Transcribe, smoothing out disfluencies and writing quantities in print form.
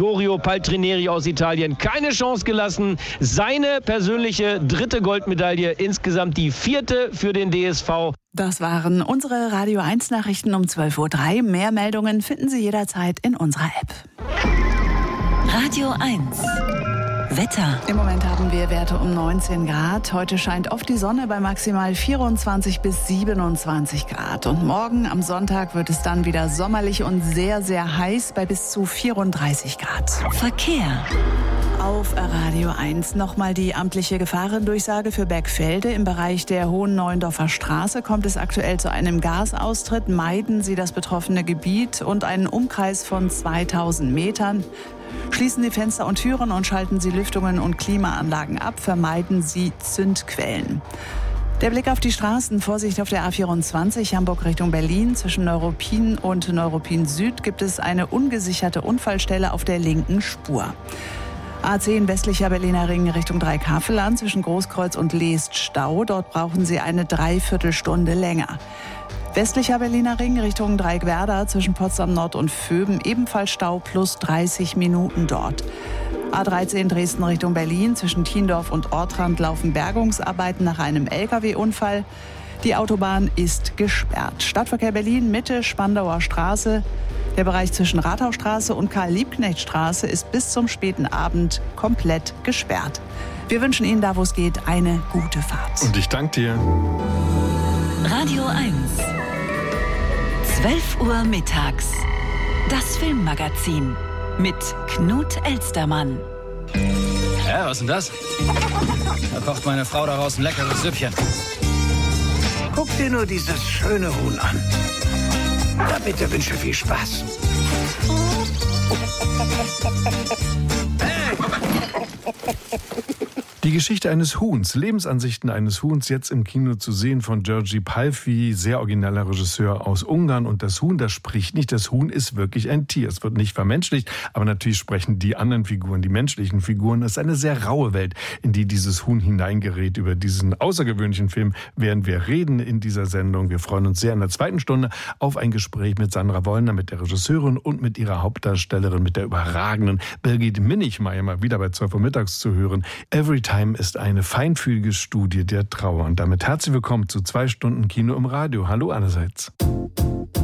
Gregorio Paltrinieri aus Italien keine Chance gelassen. Seine persönliche 3. Goldmedaille, insgesamt die 4. für den DSV. Das waren unsere Radio 1 Nachrichten um 12.03 Uhr. Mehr Meldungen finden Sie jederzeit in unserer App. Radio 1. Wetter. Im Moment haben wir Werte um 19 Grad. Heute scheint oft die Sonne bei maximal 24 bis 27 Grad. Und morgen am Sonntag wird es dann wieder sommerlich und sehr, sehr heiß bei bis zu 34 Grad. Verkehr. Auf Radio 1 nochmal die amtliche Gefahrendurchsage für Bergfelde. Im Bereich der Hohen Neuendorfer Straße kommt es aktuell zu einem Gasaustritt. Meiden Sie das betroffene Gebiet und einen Umkreis von 2000 Metern. Schließen Sie Fenster und Türen und schalten Sie Lüftungen und Klimaanlagen ab. Vermeiden Sie Zündquellen. Der Blick auf die Straßen. Vorsicht auf der A24 Hamburg Richtung Berlin. Zwischen Neuruppin und Neuruppin Süd gibt es eine ungesicherte Unfallstelle auf der linken Spur. A10 westlicher Berliner Ring Richtung Dreikafelland. Zwischen Großkreuz und Leest Stau. Dort brauchen Sie eine Dreiviertelstunde länger. Westlicher Berliner Ring Richtung Dreieckwerder zwischen Potsdam Nord und Vöben ebenfalls Stau plus 30 Minuten dort. A13 Dresden Richtung Berlin zwischen Thiendorf und Ortrand laufen Bergungsarbeiten nach einem Lkw-Unfall. Die Autobahn ist gesperrt. Stadtverkehr Berlin Mitte Spandauer Straße. Der Bereich zwischen Rathaustraße und Karl-Liebknecht-Straße ist bis zum späten Abend komplett gesperrt. Wir wünschen Ihnen da, wo es geht, eine gute Fahrt. Und ich danke dir. Radio 1. 12 Uhr mittags. Das Filmmagazin mit Knut Elstermann. Ja, was ist denn das? Da kocht meine Frau daraus ein leckeres Süppchen. Guck dir nur dieses schöne Huhn an. Na bitte, wünsche viel Spaß. Die Geschichte eines Huhns, Lebensansichten eines Huhns, jetzt im Kino zu sehen von György Palfi, sehr origineller Regisseur aus Ungarn. Und das Huhn, das spricht nicht, das Huhn ist wirklich ein Tier. Es wird nicht vermenschlicht, aber natürlich sprechen die anderen Figuren, die menschlichen Figuren. Es ist eine sehr raue Welt, in die dieses Huhn hineingerät. Über diesen außergewöhnlichen Film werden wir reden in dieser Sendung. Wir freuen uns sehr in der 2. Stunde auf ein Gespräch mit Sandra Wollner, mit der Regisseurin und mit ihrer Hauptdarstellerin, mit der überragenden Birgit Minichmayr, mal wieder bei 12 Uhr mittags zu hören. Every Time ist eine feinfühlige Studie der Trauer. Und damit herzlich willkommen zu 2 Stunden Kino im Radio. Hallo allerseits.